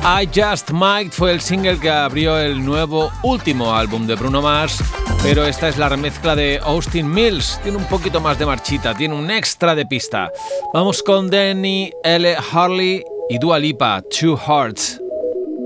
I Just Might fue el single que abrió el nuevo último álbum de Bruno Mars, pero esta es la remezcla de Austin Mills. Tiene un poquito más de marchita, tiene un extra de pista. Vamos con Danny L. Harley y Dua Lipa, Two Hearts.